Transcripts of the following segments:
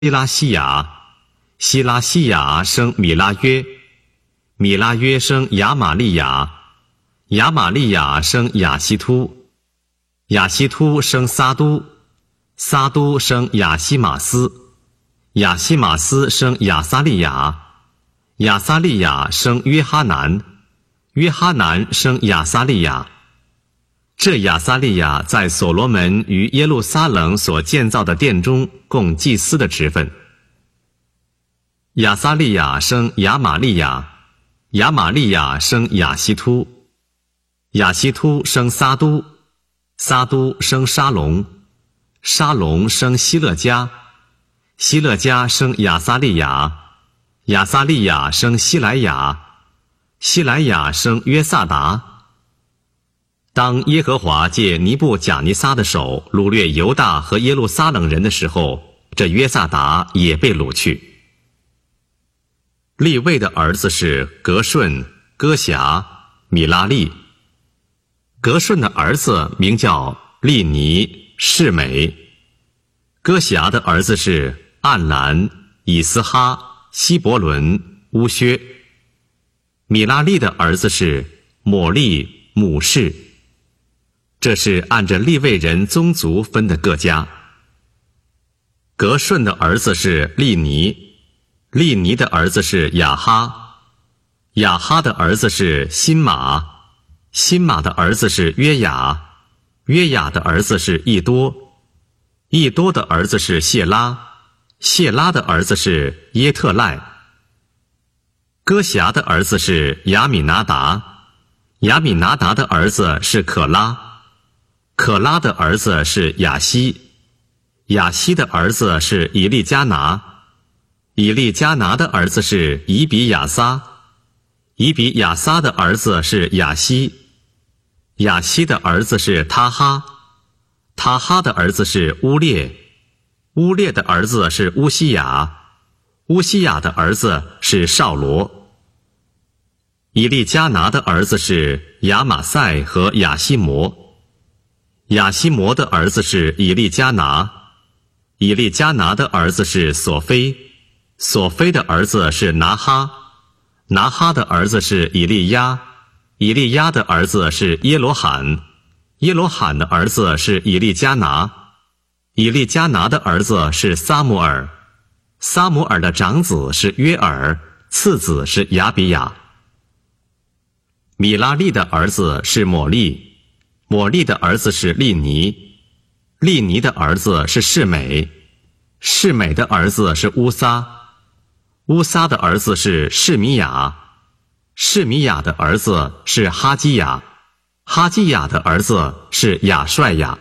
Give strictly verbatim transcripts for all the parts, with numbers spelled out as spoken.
希拉西雅，希拉西雅生米拉约，米拉约生亚玛利亚，亚玛利亚生亚希突，亚希突生撒都，撒都生亚西马斯，亚西马斯生亚撒利雅，亚撒利雅生约哈南，约哈南生亚撒利雅。这亚撒利雅在所罗门于耶路撒冷所建造的殿中供祭司的职分。亚撒利雅生亚玛利亚，亚玛利亚生亚希突，亚希突生撒都，撒都生沙龙，沙龙生希勒家，希勒家生亚撒利雅，亚撒利雅生希莱雅，希莱雅生约萨达。当耶和华借尼布甲尼撒的手掳掠犹大和耶路撒冷人的时候，这约萨达也被掳去。利未的儿子是革顺、歌辖、米拉利。革顺的儿子名叫利尼、示美。歌辖的儿子是暗兰、以斯哈、希伯伦、乌薛。米拉利的儿子是抹利、母士。这是按着利未人宗族分的各家。革顺的儿子是利尼，利尼的儿子是亚哈，亚哈的儿子是辛马，辛马的儿子是约雅，约雅的儿子是益多，益多的儿子是谢拉，谢拉的儿子是耶特赖。歌辖的儿子是亚米拿达，亚米拿达的儿子是可拉，可拉的儿子是亚西，亚西的儿子是以利加拿，以利加拿的儿子是以比亚撒，以比亚撒的儿子是亚西，亚西的儿子是他哈，他哈的儿子是乌列，乌列的儿子是乌西雅，乌西雅的儿子是扫罗。以利加拿的儿子是亚玛赛和亚西摩，亚西摩的儿子是以利加拿，以利加拿的儿子是索菲，索菲的儿子是拿哈，拿哈的儿子是以利亚，以利亚的儿子是耶罗罕，耶罗罕的儿子是以利加拿，以利加拿的儿子是撒母耳，撒母耳的长子是约尔，次子是亚比亚。米拉利的儿子是抹利，抹利的儿子是利尼，利尼的儿子是示美，示美的儿子是乌撒，乌撒的儿子是示米亚，示米亚的儿子是哈基亚，哈基亚的儿子是亚帅亚。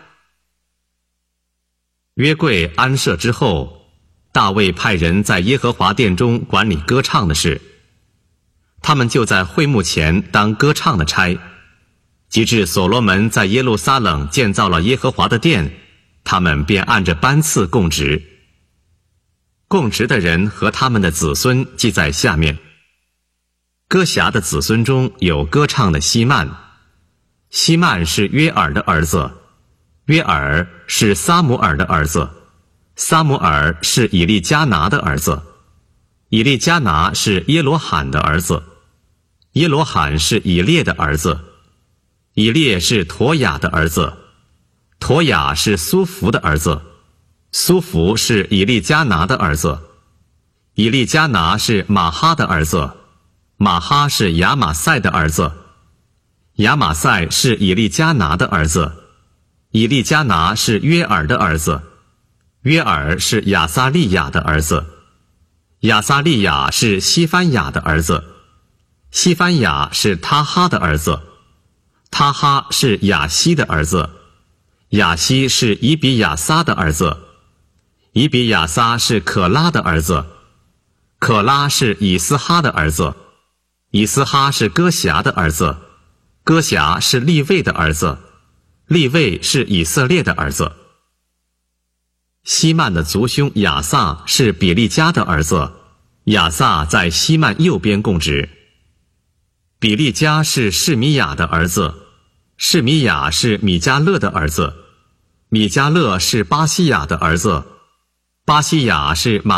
约柜安设之后，大卫派人在耶和华殿中管理歌唱的事，他们就在会幕前当歌唱的差。及至所罗门在耶路撒冷建造了耶和华的殿，他们便按着班次供职。供职的人和他们的子孙记在下面。歌辖的子孙中有歌唱的希曼，希曼是约尔的儿子，约尔是撒母耳的儿子，撒母耳是以利加拿的儿子，以利加拿是耶罗罕的儿子，耶罗罕是以列的儿子，以列是陀雅的儿子，陀雅是苏弗的儿子，苏弗是以利加拿的儿子，以利加拿是马哈的儿子，马哈是亚玛赛的儿子，亚玛赛是以利加拿的儿子，以利加拿是约尔的儿子，约尔是亚撒利雅的儿子，亚撒利雅是西番雅的儿子，西番雅是他哈的儿子，他哈是亚西的儿子，亚西是以比亚撒的儿子，以比亚撒是可拉的儿子，可拉是以斯哈的儿子，以斯哈是歌辖的儿子，歌辖是利未的儿子，利未是以色列的儿子。希曼的族兄亚撒是比利加的儿子，亚撒在希曼右边供职。比利加是示米亚的儿子，示米亚是米迦勒的儿子，米迦勒是巴西亚的儿子， 巴西亚是马